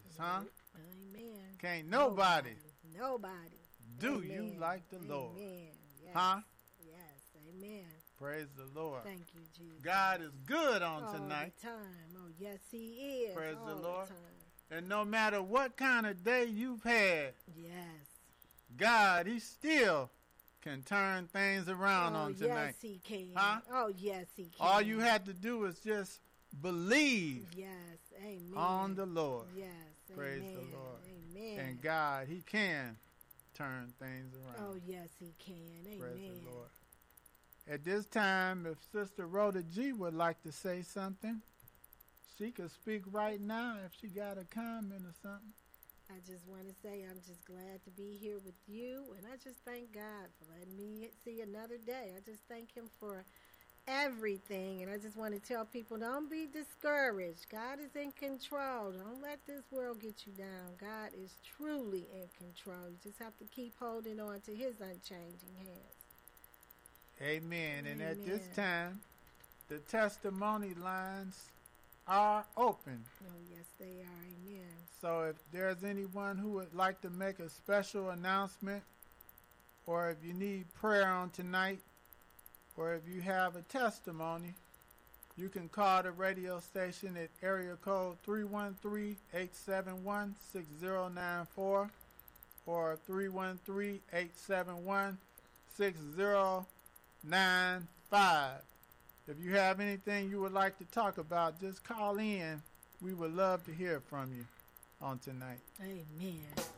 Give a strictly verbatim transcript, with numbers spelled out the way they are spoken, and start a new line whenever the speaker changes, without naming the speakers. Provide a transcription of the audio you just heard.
huh?
Amen.
Can't nobody,
nobody
do
Amen.
you like the Lord.
Amen. Yes.
Huh?
Yes. Amen.
Praise the Lord.
Thank you, Jesus.
God is good on
all
tonight.
The time. Oh, yes, He is.
Praise
all
the Lord.
The time.
And no matter what kind of day you've had,
yes,
God, He still can turn things around
oh,
on tonight.
Yes, He can.
Huh?
Oh, yes, He can.
All you had to do is just believe
yes. Amen.
on the Lord.
Yes.
Praise
Amen.
the Lord.
Amen.
And God, He can turn things around.
Oh, yes, He can. Amen.
Praise the Lord. At this time, if Sister Rhoda G would like to say something, she could speak right now if she got a comment or something.
I just want to say I'm just glad to be here with you, and I just thank God for letting me see another day. I just thank Him for everything, and I just want to tell people, don't be discouraged. God is in control. Don't let this world get you down. God is truly in control. You just have to keep holding on to His unchanging hands.
Amen. And
Amen.
at this time, the testimony lines are open.
Oh, yes, they are. Amen.
So if there's anyone who would like to make a special announcement, or if you need prayer on tonight, or if you have a testimony, you can call the radio station at area code three one three, eight seven one, six zero nine four or three one three, eight seven one, six zero nine five. If you have anything you would like to talk about, just call in. We would love to hear from you on tonight.
Amen.